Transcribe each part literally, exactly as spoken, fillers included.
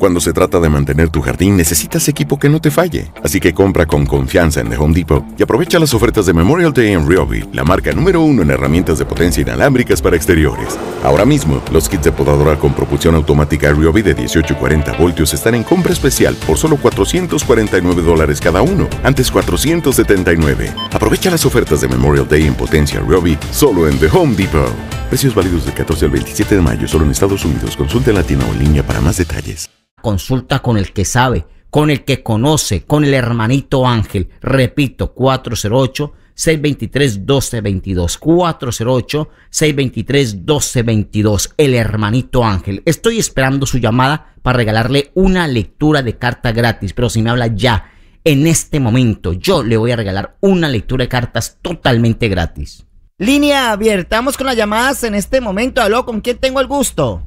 Cuando se trata de mantener tu jardín, necesitas equipo que no te falle. Así que compra con confianza en The Home Depot y aprovecha las ofertas de Memorial Day en Ryobi, la marca número uno en herramientas de potencia inalámbricas para exteriores. Ahora mismo, los kits de podadora con propulsión automática Ryobi de dieciocho y cuarenta voltios están en compra especial por solo cuatrocientos cuarenta y nueve dólares cada uno, antes cuatrocientos setenta y nueve. Aprovecha las ofertas de Memorial Day en potencia Ryobi solo en The Home Depot. Precios válidos del catorce al veintisiete de mayo solo en Estados Unidos. Consulte en la tienda o en línea para más detalles. Consulta con el que sabe, con el que conoce, con el hermanito Ángel. Repito, cuatro cero ocho, seis dos tres, uno dos dos dos. cuatro cero ocho, seis dos tres, uno dos dos dos. El hermanito Ángel. Estoy esperando su llamada para regalarle una lectura de carta gratis. Pero si me habla ya, en este momento, yo le voy a regalar una lectura de cartas totalmente gratis. Línea abierta. Vamos con las llamadas en este momento. Aló, ¿con quién tengo el gusto?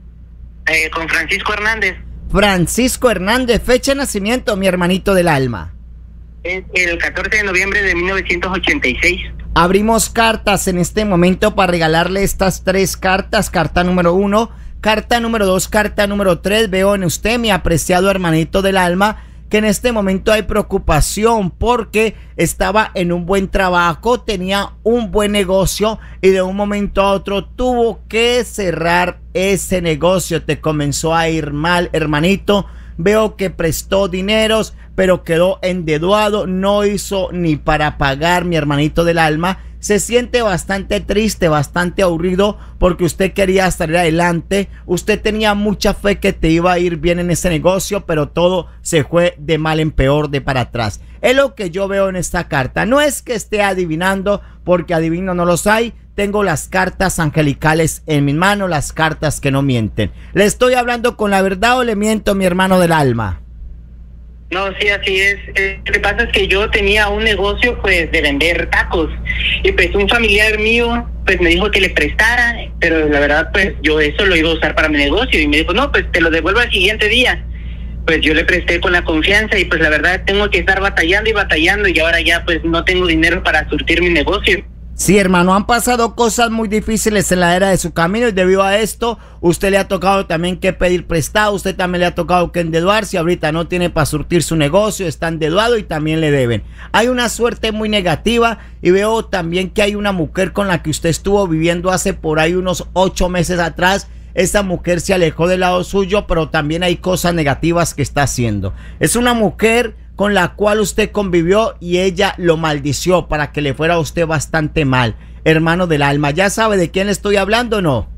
Eh, con Francisco Hernández. Francisco Hernández, fecha de nacimiento, mi hermanito del alma. Es el catorce de noviembre de mil novecientos ochenta y seis. Abrimos cartas en este momento para regalarle estas tres cartas. Carta número uno, carta número dos, carta número tres. Veo en usted, mi apreciado hermanito del alma, que en este momento hay preocupación porque estaba en un buen trabajo, tenía un buen negocio y de un momento a otro tuvo que cerrar ese negocio. Te comenzó a ir mal, hermanito. Veo que prestó dineros, pero quedó endeudado, no hizo ni para pagar, mi hermanito del alma. Se siente bastante triste, bastante aburrido porque usted quería salir adelante. Usted tenía mucha fe que te iba a ir bien en ese negocio, pero todo se fue de mal en peor, de para atrás. Es lo que yo veo en esta carta. No es que esté adivinando, porque adivino no los hay. Tengo las cartas angelicales en mi mano, las cartas que no mienten. ¿Le estoy hablando con la verdad o le miento, mi hermano del alma? No, sí, así es. Eh, lo que pasa es que yo tenía un negocio, pues, de vender tacos. Y pues un familiar mío, pues, me dijo que le prestara. Pero la verdad, pues, yo eso lo iba a usar para mi negocio. Y me dijo, no, pues, te lo devuelvo al siguiente día. Pues yo le presté con la confianza y pues la verdad tengo que estar batallando y batallando. Y ahora ya, pues, no tengo dinero para surtir mi negocio. Sí, hermano, han pasado cosas muy difíciles en la era de su camino y debido a esto, usted le ha tocado también que pedir prestado, usted también le ha tocado que endeudarse, ahorita no tiene para surtir su negocio, está endeudado y también le deben. Hay una suerte muy negativa y veo también que hay una mujer con la que usted estuvo viviendo hace por ahí unos ocho meses atrás. Esa mujer se alejó del lado suyo, pero también hay cosas negativas que está haciendo. Es una mujer con la cual usted convivió y ella lo maldició para que le fuera a usted bastante mal, hermano del alma. ¿Ya sabe de quién le estoy hablando o no?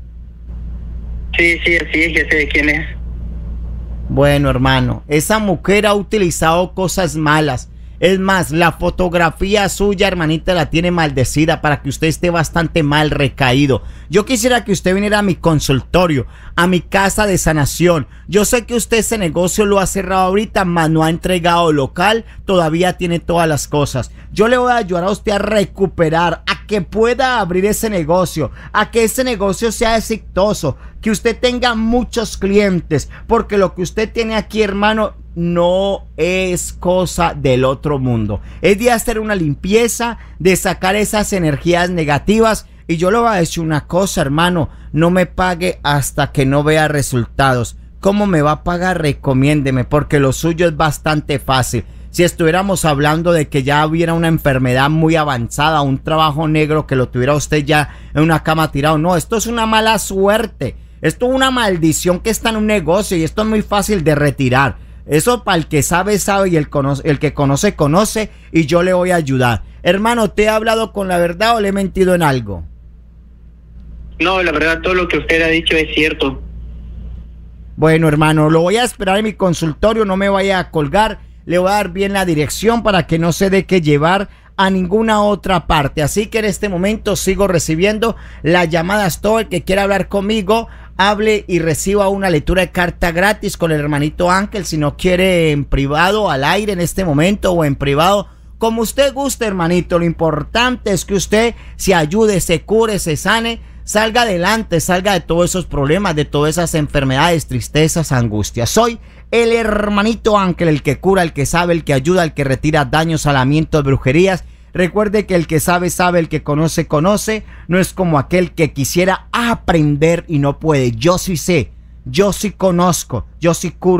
Sí, sí, sí, ya sé de quién es. Bueno, hermano, esa mujer ha utilizado cosas malas. Es más, la fotografía suya, hermanita, la tiene maldecida para que usted esté bastante mal recaído. Yo quisiera que usted viniera a mi consultorio, a mi casa de sanación. Yo sé que usted ese negocio lo ha cerrado ahorita, mas no ha entregado local, todavía tiene todas las cosas. Yo le voy a ayudar a usted a recuperar, a que pueda abrir ese negocio, a que ese negocio sea exitoso, que usted tenga muchos clientes, porque lo que usted tiene aquí, hermano, no es cosa del otro mundo. Es de hacer una limpieza, de sacar esas energías negativas. Y yo le voy a decir una cosa, hermano, no me pague hasta que no vea resultados. ¿Cómo me va a pagar? Recomiéndeme, porque lo suyo es bastante fácil. Si estuviéramos hablando de que ya hubiera una enfermedad muy avanzada, un trabajo negro que lo tuviera usted ya en una cama tirado. No, esto es una mala suerte. Esto es una maldición que está en un negocio y esto es muy fácil de retirar. Eso para el que sabe, sabe y el, conoce, el que conoce, conoce y yo le voy a ayudar. Hermano, ¿te he hablado con la verdad o le he mentido en algo? No, la verdad todo lo que usted ha dicho es cierto. Bueno, hermano, lo voy a esperar en mi consultorio, no me vaya a colgar. Le voy a dar bien la dirección para que no se deje llevar a ninguna otra parte. Así que en este momento sigo recibiendo las llamadas. Todo el que quiera hablar conmigo, hable y reciba una lectura de carta gratis con el hermanito Ángel. Si no quiere en privado, al aire en este momento o en privado, como usted guste, hermanito. Lo importante es que usted se ayude, se cure, se sane, salga adelante, salga de todos esos problemas, de todas esas enfermedades, tristezas, angustias. Soy el hermanito Ángel, el que cura, el que sabe, el que ayuda, el que retira daños, salamientos, brujerías. Recuerde que el que sabe, sabe, el que conoce, conoce. No es como aquel que quisiera aprender y no puede. Yo sí sé, yo sí conozco, yo sí curo.